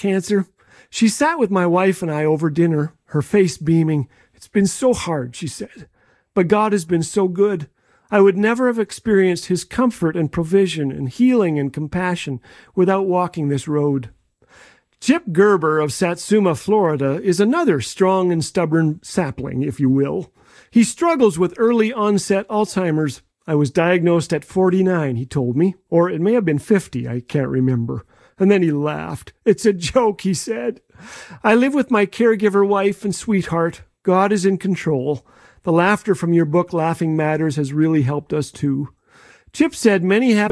cancer. She sat with my wife and I over dinner, her face beaming. It's been so hard, she said, but God has been so good. I would never have experienced his comfort and provision and healing and compassion without walking this road. Chip Gerber of Satsuma, Florida, is another strong and stubborn sapling, if you will. He struggles with early onset Alzheimer's. I was diagnosed at 49, he told me, or it may have been 50, I can't remember. And then he laughed. It's a joke, he said. I live with my caregiver wife and sweetheart. God is in control. The laughter from your book, Laughing Matters, has really helped us too. Chip said many have